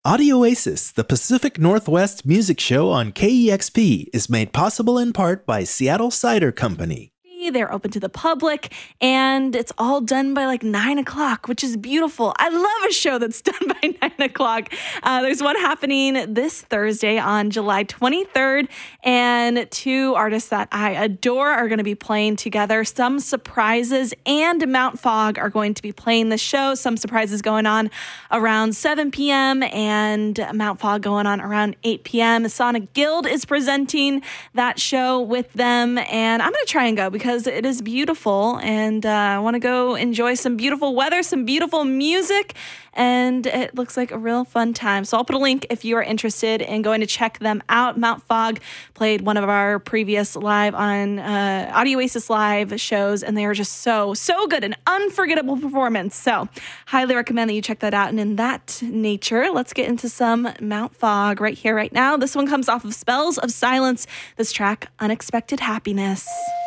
Audio Oasis, the Pacific Northwest music show on KEXP, is made possible in part by Seattle Cider Company. They're open to the public, and it's all done by like 9 o'clock, which is beautiful. I love a show that's done by 9 o'clock. There's one happening this Thursday on July 23rd, and two artists that I adore are going to be playing together. Some Surprises and Mount Fog are going to be playing the show. Some Surprises going on around 7 p.m. and Mount Fog going on around 8 p.m. Sonic Guild is presenting that show with them, and I'm going to try and go because it is beautiful, and I want to go enjoy some beautiful weather, some beautiful music, and it looks like a real fun time. So I'll put a link if you are interested in going to check them out. Mount Fog played one of our previous live on Audio Oasis Live shows, and they are just so good, an unforgettable performance. So highly recommend that you check that out. And in that nature, let's get into some Mount Fog right here, right now. This one comes off of Spells of Silence, this track, Unexpected Happiness.